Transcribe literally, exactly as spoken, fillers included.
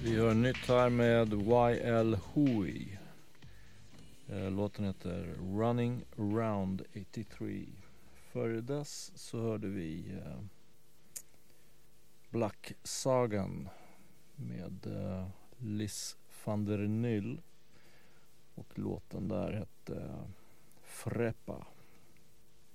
Vi hör nytt här med Y L Hui. Låten heter Running Around åttiotre. Före dess så hörde vi Black Sagan med Liz van der Nyl. Och låten där hette Freppa.